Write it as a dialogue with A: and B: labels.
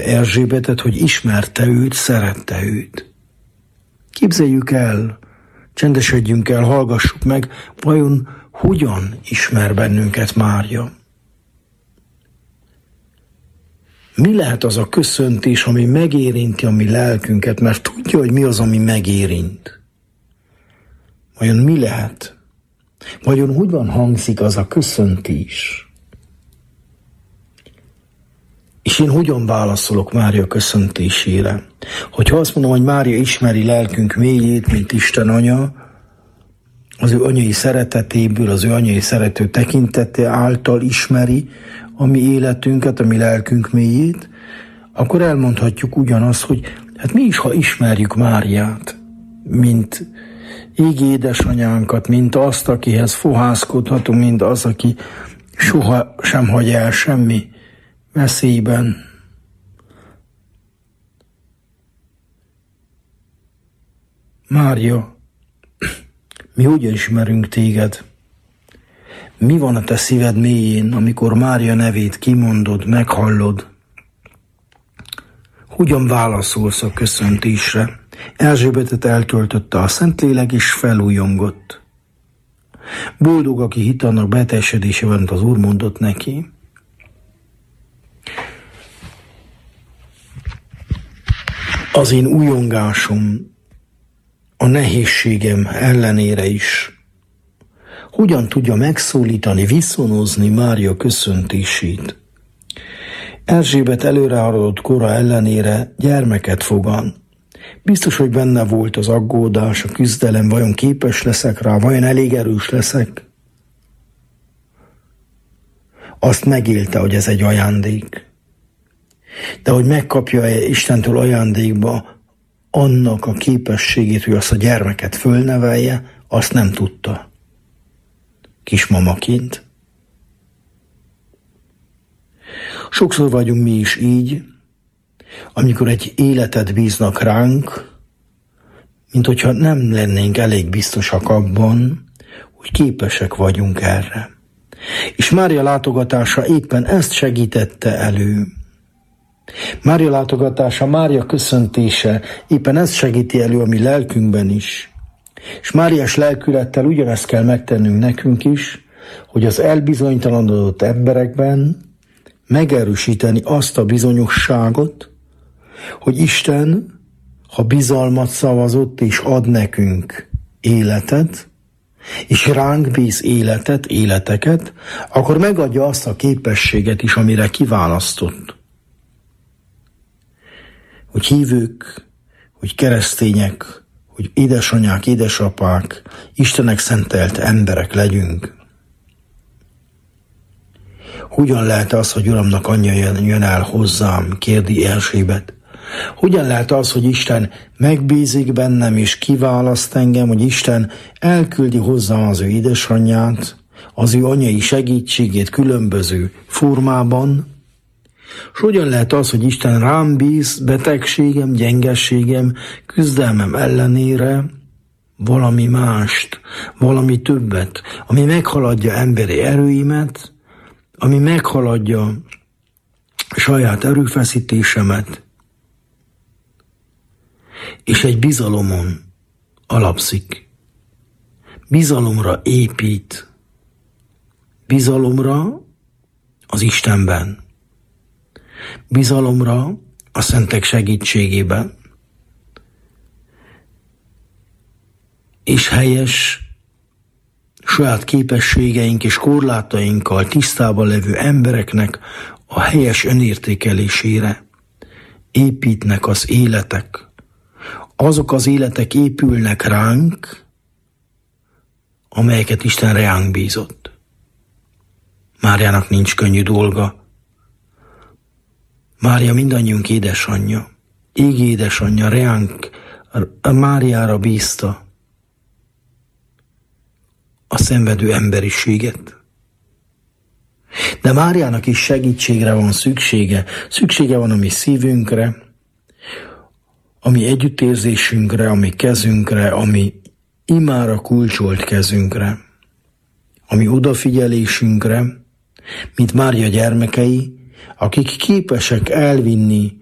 A: Erzsébetet, hogy ismerte őt, szerette őt. Képzeljük el, csendesedjünk el, hallgassuk meg, vajon hogyan ismer bennünket Mária? Mi lehet az a köszöntés, ami megérinti a mi lelkünket, mert tudja, hogy mi az, ami megérint? Vajon mi lehet? Vajon hogyan hangzik az a köszöntés? És én hogyan válaszolok Mária köszöntésére? Hogyha azt mondom, hogy Mária ismeri lelkünk mélyét, mint Isten Anya, az ő anyai szeretetéből, az ő anyai szerető tekintete által ismeri a mi életünket, a mi lelkünk mélyét, akkor elmondhatjuk ugyanazt, hogy hát mi is, ha ismerjük Máriát, mint égi édesanyánkat, mint azt, akihez fohászkodhatunk, mint az, aki soha sem hagy el semmi veszélyben. Mária, mi hogyan ismerünk téged? Mi van a te szíved mélyén, amikor Mária nevét kimondod, meghallod? Hogyan válaszolsz a köszöntésre? Erzsébetet eltöltötte a Szentlélek, és felújongott. Boldog, aki hit annak beteljesedésében, amit az Úr mondott neki. Az én újongásom a nehézségem ellenére is hogyan tudja megszólítani, viszonozni Mária köszöntését. Erzsébet előrehaladott kora ellenére gyermeket fogan. Biztos, hogy benne volt az aggódás, a küzdelem, vajon képes leszek rá, vajon elég erős leszek? Azt megélte, hogy ez egy ajándék. De hogy megkapja Istentől ajándékba annak a képességét, hogy azt a gyermeket fölnevelje, azt nem tudta. Kismamaként. Sokszor vagyunk mi is így, amikor egy életet bíznak ránk, mint hogyha nem lennénk elég biztosak abban, hogy képesek vagyunk erre. És Mária látogatása éppen ezt segítette elő. Mária látogatása, Mária köszöntése éppen ezt segíti elő a mi lelkünkben is. És Máriás lelkülettel ugyanezt kell megtennünk nekünk is, hogy az elbizonytalanodott emberekben megerősíteni azt a bizonyosságot, hogy Isten, ha bizalmat szavazott és ad nekünk életet, és ránk bíz életeket, akkor megadja azt a képességet is, amire kiválasztott. Hogy hívők, hogy keresztények, hogy édesanyák, édesapák, Istennek szentelt emberek legyünk. Hogyan lehet az, hogy Uramnak anyja jön el hozzám, kérdi Erzsébet. Hogyan lehet az, hogy Isten megbízik bennem és kiválaszt engem, hogy Isten elküldi hozzám az ő édesanyját, az ő anyai segítségét különböző formában, és hogyan lehet az, hogy Isten rám bíz betegségem, gyengességem, küzdelmem ellenére valami mást, valami többet, ami meghaladja emberi erőimet, ami meghaladja saját erőfeszítésemet, és egy bizalomon alapszik. Bizalomra épít. Bizalomra az Istenben. Bizalomra a szentek segítségében. És helyes, saját képességeink és korlátainkkal tisztában levő embereknek a helyes önértékelésére építnek az életek. Azok az életek épülnek ránk, amelyeket Isten reánk bízott. Máriának nincs könnyű dolga. Mária mindannyiunk édesanyja. Égi édesanyja reánk, Máriára bízta a szenvedő emberiséget. De Máriának is segítségre van szüksége. Szüksége van a mi szívünkre, a mi együttérzésünkre, a mi kezünkre, a mi imára kulcsolt kezünkre, a mi odafigyelésünkre, mint Mária gyermekei, akik képesek elvinni